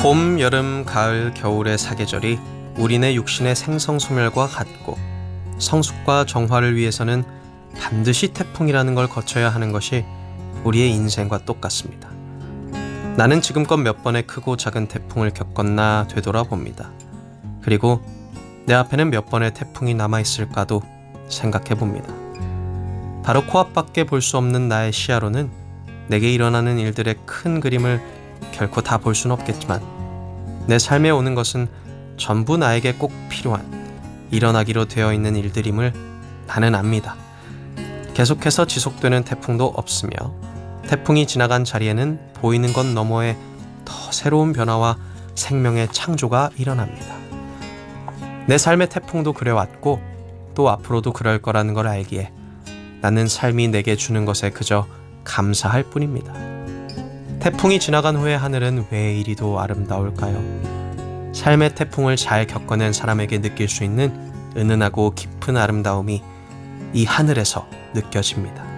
봄, 여름, 가을, 겨울의 사계절이 우리네 육신의 생성소멸과 같고 성숙과 정화를 위해서는 반드시 태풍이라는 걸 거쳐야 하는 것이 우리의 인생과 똑같습니다. 나는 지금껏 몇 번의 크고 작은 태풍을 겪었나 되돌아봅니다. 그리고 내 앞에는 몇 번의 태풍이 남아있을까도 생각해봅니다. 바로 코앞밖에 볼 수 없는 나의 시야로는 내게 일어나는 일들의 큰 그림을 결코 다 볼 수는 없겠지만 내 삶에 오는 것은 전부 나에게 꼭 필요한 일어나기로 되어 있는 일들임을 나는 압니다. 계속해서 지속되는 태풍도 없으며 태풍이 지나간 자리에는 보이는 것 너머에 더 새로운 변화와 생명의 창조가 일어납니다. 내 삶의 태풍도 그래왔고 또 앞으로도 그럴 거라는 걸 알기에 나는 삶이 내게 주는 것에 그저 감사할 뿐입니다. 태풍이 지나간 후의 하늘은 왜 이리도 아름다울까요? 삶의 태풍을 잘 겪어낸 사람에게 느낄 수 있는 은은하고 깊은 아름다움이 이 하늘에서 느껴집니다.